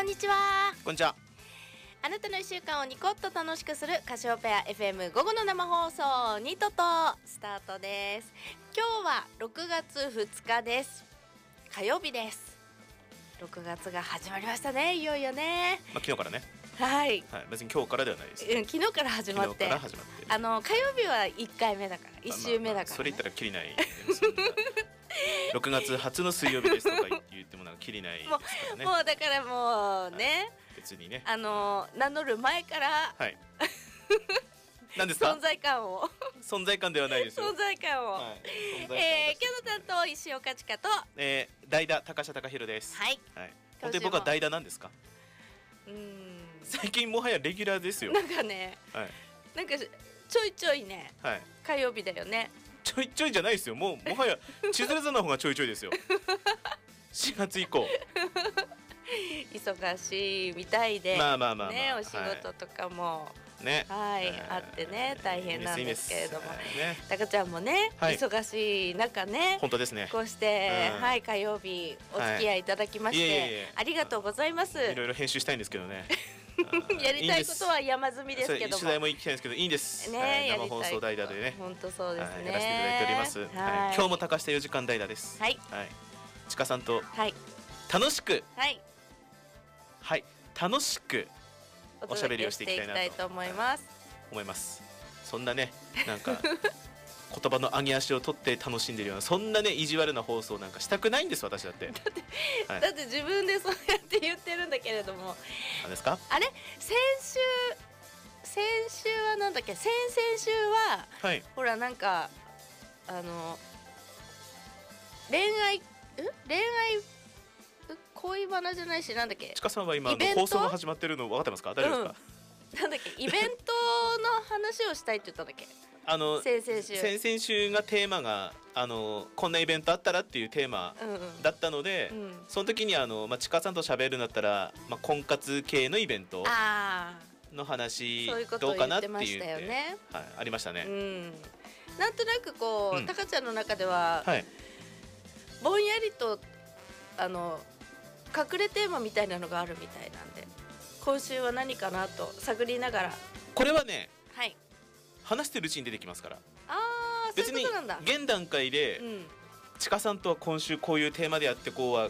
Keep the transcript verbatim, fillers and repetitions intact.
んにちは。 こんにちは。 あなたのいっしゅうかんをニコッと楽しくするカシオペア エフエム 午後の生放送ニトとスタートです。今日はろくがつふつかです。火曜日です。ろくがつが始まりましたね。いよいよね。 まあ、昨日からね。 はい、 はい、別に今日からではないです。 うん、昨日から始まって、 昨日から始まってあの火曜日はいっかいめだから、いっ週目だから、ね、 まあまあ、それ言ったらきりないろくがつ初の水曜日ですとか言ってもなんかきりないですからね。 もう、もうだからもうね、 はい、別にね、 あの名乗る前からはい何ですか？ 存在感を存在感ではないですよ。 存在感を、はい、えー、今日の担当石岡千佳と、 えー、代打高社貴弘です。 はい、 はい、本当に僕は代打なんですか？ うーん、 最近もはやレギュラーですよ。 なんかね、はい、なんかちょいちょいね、はい、火曜日だよね。 ちょいちょいじゃないですよ。もうもはや千鶴さんの方がちょいちょいですよしがつ以降忙しいみたいで、 まあまあまあ、まあ、 ね、お仕事とかも、 はいね、 はい、あってね、大変なんですけれども、 ね、 たかちゃんもね、はい、忙しい中ね、 本当ですね、 こうして、うん、はい、火曜日お付き合いいただきまして、はい、いやいやいや、ありがとうございます。 いろいろ編集したいんですけどねやりたいことは山積みですけども、 取材も行きたいんですけど、いいんですね、はい、生放送代打でね、 本当そうですね、はい、 やらせていただいております、はいはい、今日も高下よじかん代打です。はい、はい、ちかさんと、はい、楽しく、はい、はい、楽しくおしゃべりをしていきたいな と, いと思います、はい、思います。そんなね、なんか言葉の上げ足を取って楽しんでるような、そんなね意地悪な放送なんかしたくないんです、私だって。だって、 はい、だって自分でそうやって言ってるんだけれども、 何ですか？あれ、 先週先週はなんだっけ、先々週は、はい、ほらなんかあの恋愛、ん恋愛恋バナじゃないし、なんだっけ、 ちかさんは今の放送が始まってるの分かってますか？大丈夫ですか？ うん、なんだっけ、イベントの話をしたいって言ったんだっけあの先々週先々週がテーマがあのこんなイベントあったらっていうテーマだったので、うんうん、その時にあの、まあ、ちかさんと喋るんだったら、まあ、婚活系のイベントの話どうかなって言って、ね、はい、ありましたね、うん、 なんとなくこう、うん、たかちゃんの中では、はい、ぼんやりとあの隠れテーマみたいなのがあるみたいなんで、今週は何かなと探りながら、 これはね、 はい、 話してるうちに出てきますから。 あー、そういうことなんだ。 別に現段階で、うん、ちかさんとは今週こういうテーマでやってこうは